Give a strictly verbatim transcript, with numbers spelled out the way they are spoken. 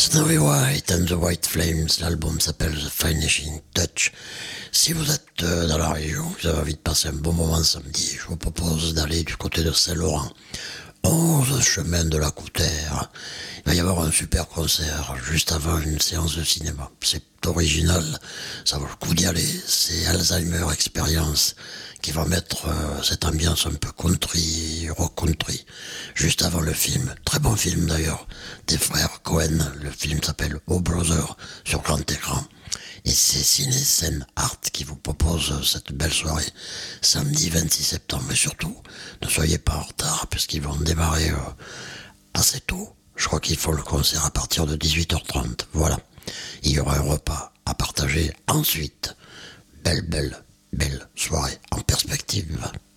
Snowy White and the White Flames, l'album s'appelle The Finishing Touch. Si vous êtes euh, dans la région, vous avez envie de passer un bon moment samedi, je vous propose d'aller du côté de Saint-Laurent, onze chemin de la Coutère. Il va y avoir un super concert juste avant une séance de cinéma. C'est original, ça vaut le coup d'y aller. C'est Alzheimer Experience qui va mettre euh, cette ambiance un peu country, rock country, juste avant le film. Très bon film d'ailleurs, des frères Cohen. Le film s'appelle Oh Brother sur grand écran. Et c'est Ciné Scène Art qui vous propose cette belle soirée samedi vingt-six septembre. Mais surtout, ne soyez pas en retard puisqu'ils vont démarrer euh, assez tôt. Je crois qu'ils font le concert à partir de dix-huit heures trente. Voilà. Il y aura un repas à partager ensuite. Belle, belle, belle soirée en perspective.